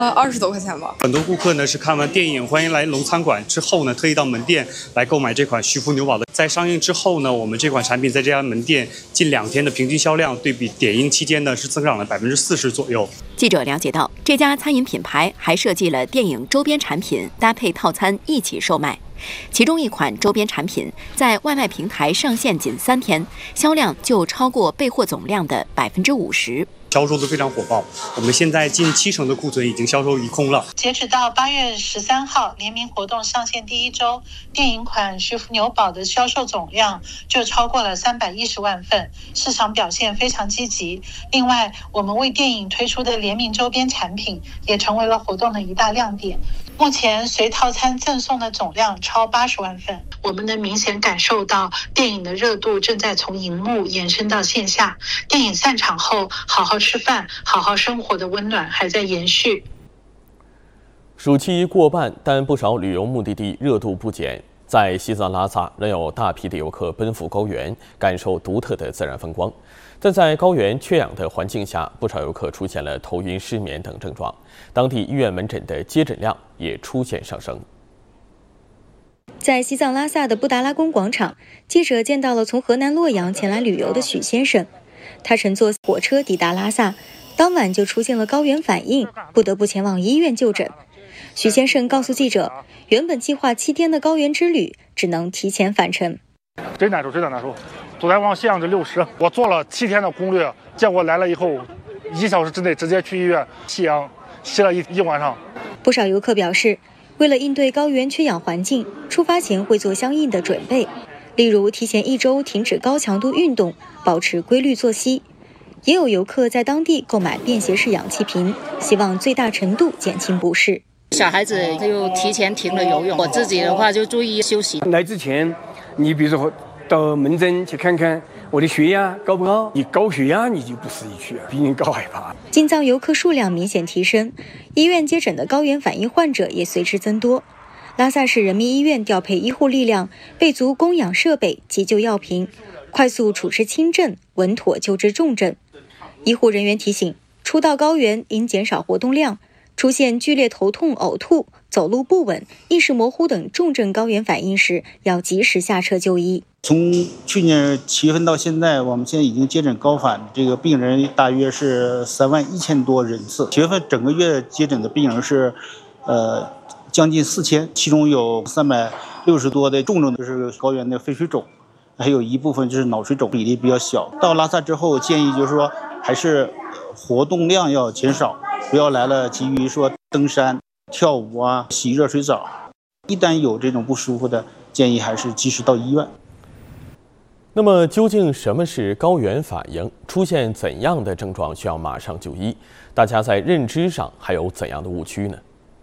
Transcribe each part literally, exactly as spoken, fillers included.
呃，二十多块钱吧。 很多顾客呢是看完电影《欢迎来龙餐馆》之后呢，特意到门店来购买这款徐福牛宝的。在上映之后呢，我们这款产品在这家门店近两天的平均销量，对比点映期间呢是增长了百分之四十左右。 记者了解到，这家餐饮品牌还设计了电影周边产品搭配套餐一起售卖。其中一款周边产品在外卖平台上线仅三天，销量就超过备货总量的百分之五十。 销售都非常火爆，我们现在近七成的库存已经销售一空了。 截止到八月十三号，联名活动上线第一周，电影款徐福牛宝的销售总量就超过了三百一十万份，市场表现非常积极。另外，我们为电影推出的联名周边产品也成为了活动的一大亮点。目前随套餐赠送的总量超八十万份，我们能明显感受到电影的热度正在从荧幕延伸到线下。电影散场后，好好吃饭、好好生活的温暖还在延续。 暑期过半，但不少旅游目的地热度不减。在西藏拉萨，仍有大批的游客奔赴高原，感受独特的自然风光。但在高原缺氧的环境下，不少游客出现了头晕、失眠等症状，当地医院门诊的接诊量也出现上升。 在西藏拉萨的布达拉宫广场，记者见到了从河南洛阳前来旅游的许先生。他乘坐火车抵达拉萨，当晚就出现了高原反应，不得不前往医院就诊。许先生告诉记者，原本计划七天的高原之旅只能提前返程。 真难受，真的难受。昨天往西阳这六十，我做了七天的攻略，结果来了以后，一小时之内直接去医院吸氧，吸了一一晚上。 不少游客表示，为了应对高原缺氧环境，出发前会做相应的准备，例如提前一周停止高强度运动，保持规律作息。也有游客在当地购买便携式氧气瓶，希望最大程度减轻不适。 小孩子就提前停了游泳，我自己的话就注意休息。 来之前，你比如说到门诊去看看我的血压高不高，你高血压你就不适宜去啊，毕竟高海拔。 进藏游客数量明显提升，医院接诊的高原反应患者也随之增多。拉萨市人民医院调配医护力量，备足供氧设备、急救药瓶，快速处置轻症，稳妥救治重症。医护人员提醒，初到高原应减少活动量，出现剧烈头痛、呕吐、走路不稳、意识模糊等重症高原反应时，要及时下车就医。 从去年七月份到现在，我们现在已经接诊高反这个病人大约是三万一千多人次。七月份整个月接诊的病人是，呃，将近四千，其中有三百六十多的重症，就是高原的肺水肿，还有一部分就是脑水肿，比例比较小。到拉萨之后，建议就是说，还是活动量要减少，不要来了急于说登山、跳舞啊、洗热水澡。一旦有这种不舒服的，建议还是及时到医院。 那么，究竟什么是高原反应？出现怎样的症状需要马上就医？大家在认知上还有怎样的误区呢？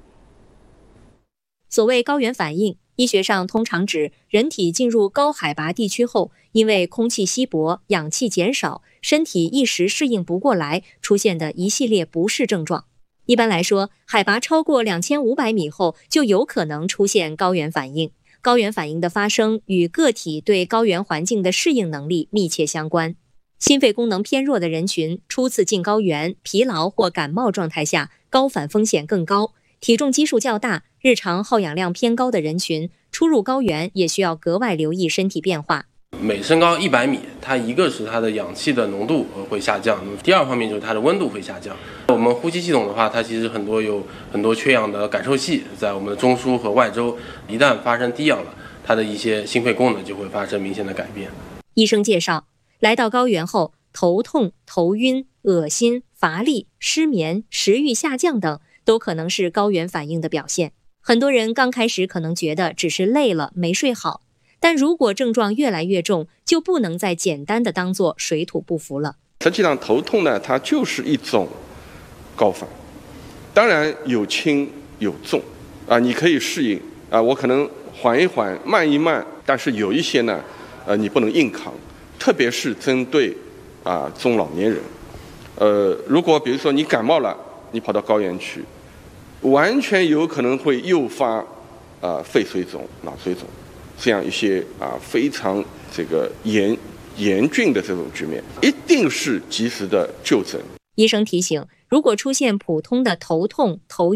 所谓高原反应，医学上通常指人体进入高海拔地区后，因为空气稀薄、氧气减少，身体一时适应不过来，出现的一系列不适症状。一般来说，海拔超过两千五百米后，就有可能出现高原反应。高原反应的发生与个体对高原环境的适应能力密切相关。心肺功能偏弱的人群初次进高原，疲劳或感冒状态下，高反风险更高。体重基数较大、日常耗氧量偏高的人群，出入高原也需要格外留意身体变化。 每升高一百米，它一个是它的氧气的浓度会下降，第二方面就是它的温度会下降。我们呼吸系统的话，它其实很多有很多缺氧的感受器在我们的中枢和外周，一旦发生低氧了，它的一些心肺功能就会发生明显的改变。 医生介绍，来到高原后，头痛、头晕、恶心、乏力、失眠、食欲下降等都可能是高原反应的表现。很多人刚开始可能觉得只是累了没睡好，但如果症状越来越重，就不能再简单的当作水土不服了。 实际上头痛呢，它就是一种高反，当然有轻有重啊，你可以适应啊，我可能缓一缓慢一慢，但是有一些呢呃你不能硬扛，特别是针对啊中老年人。呃如果比如说你感冒了，你跑到高原去，完全有可能会诱发啊肺水肿、脑水肿这样一些啊非常这个严严峻的这种局面，一定是及时的就诊。 医生提醒，如果出现普通的头痛、头